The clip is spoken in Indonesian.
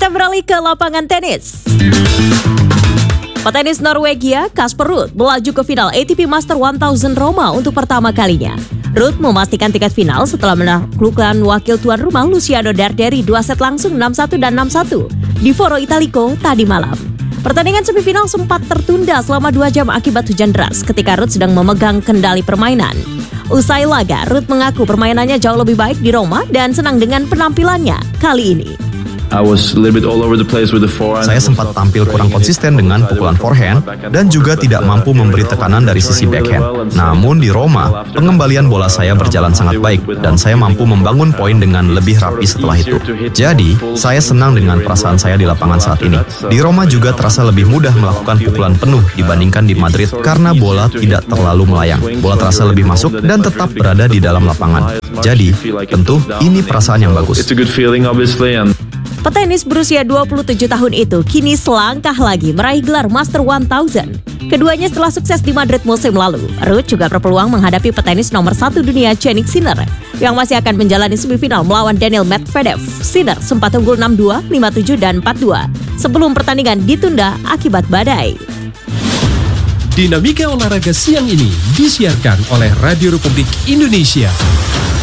Kita beralih ke lapangan tenis. Petenis Norwegia Casper Ruud melaju ke final ATP Master 1000 Roma untuk pertama kalinya. Ruud memastikan tiket final setelah menaklukkan wakil tuan rumah Luciano Darderi 2 set langsung 6-1 dan 6-1 di Foro Italico tadi malam. Pertandingan semifinal sempat tertunda selama 2 jam akibat hujan deras ketika Ruud sedang memegang kendali permainan. Usai laga, Ruud mengaku permainannya jauh lebih baik di Roma dan senang dengan penampilannya kali ini. Saya sempat tampil kurang konsisten dengan pukulan forehand dan juga tidak mampu memberi tekanan dari sisi backhand. Namun di Roma, pengembalian bola saya berjalan sangat baik dan saya mampu membangun poin dengan lebih rapi setelah itu. Jadi, saya senang dengan perasaan saya di lapangan saat ini. Di Roma juga terasa lebih mudah melakukan pukulan penuh dibandingkan di Madrid karena bola tidak terlalu melayang. Bola terasa lebih masuk dan tetap berada di dalam lapangan. Jadi, tentu ini perasaan yang bagus. Petenis berusia 27 tahun itu kini selangkah lagi meraih gelar Master 1000. Keduanya setelah sukses di Madrid musim lalu. Ruud juga berpeluang menghadapi petenis nomor 1 dunia Jannik Sinner yang masih akan menjalani semifinal melawan Daniil Medvedev. Sinner sempat unggul 6-2, 5-7, dan 4-2 sebelum pertandingan ditunda akibat badai. Dinamika olahraga siang ini disiarkan oleh Radio Republik Indonesia.